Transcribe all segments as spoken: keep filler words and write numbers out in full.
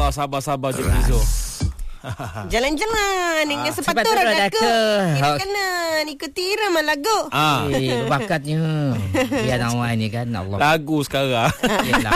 Allah, sabar-sabar je Izo. Jalan-jalan dengan Ah, sepatu sepatu roda roda ke. ke. Kita Ha. kena ikuti irama lagu. Ah, Eh, bakatnya. Biar awak ni kan Allah. lagu sekarang. Yelah.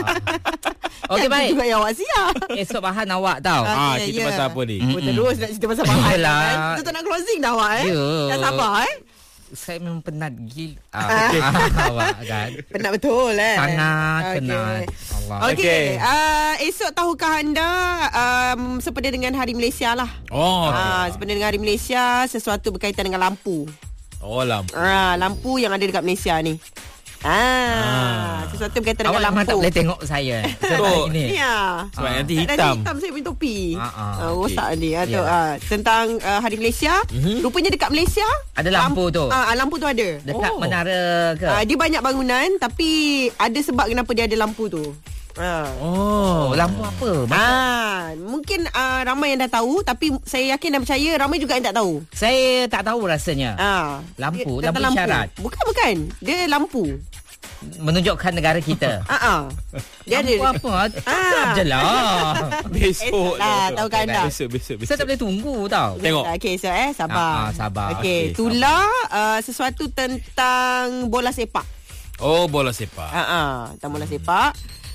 Okey, baik. Juga yang awak siap. Esok bahan awak tau. Ah, Ah, ya, cerita ya. pasal apa ni? Oh, terus nak cerita pasal bahan Yelah. kan. Kita tak nak closing dah awak eh. Ya. Dah sabar eh. Saya memang penat gil. Ah, ah, awak kan. Penat betul eh. Sangat Okey. penat. Allah. Okey, Okey. uh, esok tahukah anda um, sempena dengan Hari Malaysia lah. Oh, Ah, sempena dengan Hari Malaysia, sesuatu berkaitan dengan lampu. oh lampu. Ah, lampu yang ada dekat Malaysia ni. Ah, Ah. sesuatu berkaitan Awak dengan memang lampu. tak boleh tengok saya. Sebab Oh. ini. Ya. Sebab Ah. nanti Nanti hitam. hitam saya punya topi. Ah, ah, Ah, rosak ni atau Ya. ah, tentang uh, Hari Malaysia. Mhm. Rupanya dekat Malaysia Ada lampu tu. Ah, lampu tu ada. Dekat Oh. menara ke? Ah, dia banyak bangunan tapi ada sebab kenapa dia ada lampu tu. Ah. Oh, Oh, lampu apa? Ah, mungkin uh, ramai yang dah tahu tapi saya yakin dan percaya ramai juga yang tak tahu. Saya tak tahu rasanya. Ah, Lampu, dia- lampu tentang isyarat. Bukan bukan. Dia lampu. Menunjukkan negara kita. Ah ah. Dia Lampu ada. apa? Ah. Tetap je lah. besok lah, tahukah anda? Besok, besok, besok. Saya tak boleh tunggu tau. Tengok. Okey, so eh sabar. Ah, ah, sabar. Okey, Okey, itulah uh, sesuatu tentang bola sepak. Oh, bola sepak. Ah ah, tentang bola sepak.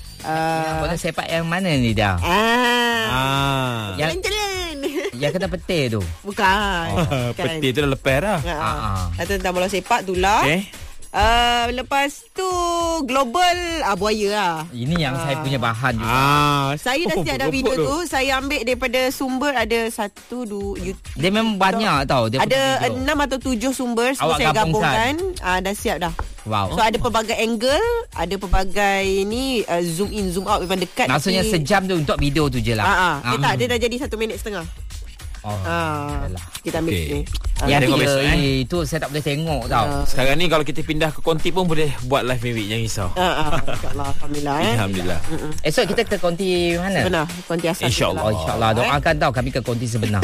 Uh, Bola sepak yang mana ni dah? ah. Ah. Yang- Jalan-jalan. Yang kena petir tu. Bukan. Bukan. Peti tu dah lepas dah. Ah, Ah, ah. ah. Tentang bola sepak itulah. Okay. Uh, lepas tu global ah, buaya lah. Ini yang saya punya bahan juga. Ah, Saya dah siap dah robot video tu. Saya ambil daripada sumber ada satu dua you, Dia memang banyak tau. Dia punya ada video. enam atau tujuh sumber semua Awak saya gabungkan. gabungkan. Ah, dah siap dah. Wow. So ada pelbagai angle, ada pelbagai ni uh, zoom in zoom out memang dekat. Maksudnya tapi- sejam tu untuk video tu je lah. Ah, ah. Dia Ah, tak, mm. dia dah jadi satu minit setengah. Oh, Ah, yalah. kita ambil Okey. ni. Ah, Yang tengok tiga besok, eh. ni, itu saya tak boleh tengok tau. Ah. sekarang ni kalau kita pindah ke konti pun boleh buat live mimik, jangan risau. Ah, ah, InsyaAllah. Alhamdulillah eh. Alhamdulillah. Esok kita ke konti mana? Benar, konti asal. InsyaAllah. Oh, InsyaAllah. Doakan tau kami ke konti sebenar.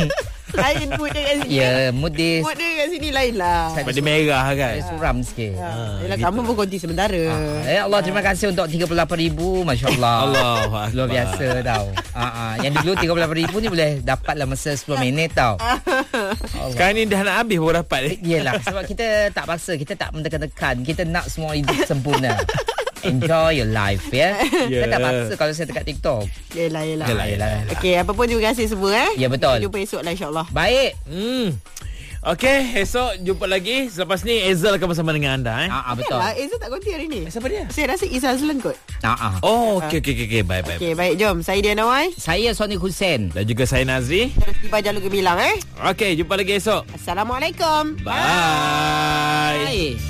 Lain mood dia kat sini. Ya, mood dia Mood dia kat sini lain lah. Saya- Pada merah kan. saya suram sikit. Ah, Yelah, kamu pun konti sementara. Ah, eh Allah, terima kasih untuk tiga puluh lapan ribu. Masya Allah. Allahu Akbar. Luar biasa tau. Ah, ah. Yang dulu tiga puluh lapan ribu ni boleh dapat lah masa sepuluh minit tau. Allah. Sekarang ni dah nak habis baru dapat ni. Yelah, sebab kita tak paksa, kita tak mendekan-dekan. Kita nak semua hidup sempurna. Enjoy your life, ya. Ya. Saya tak paksa kalau saya dekat TikTok. Yelah, yelah. Yelah, yelah. Okey, apa pun terima kasih semua eh. Ya, betul. Kita jumpa esok lah insyaAllah. Baik. Hmm. Okey, esok jumpa lagi. Selepas ni Ezal akan bersama dengan anda eh. Ah, ah, betul. Yalah, Ezra tak konti hari ni. Siapa dia? Saya rasa Izal Azlan kot. Ah, ah. Oh, okey okey okey okay. Bye bye. Okey, baik. Jom. Saya Diana Wai. Saya Sony Hussein. Dan juga saya Nazri. Tiba Jalur Gemilang eh. Okey, jumpa lagi esok. Assalamualaikum. Bye. Bye.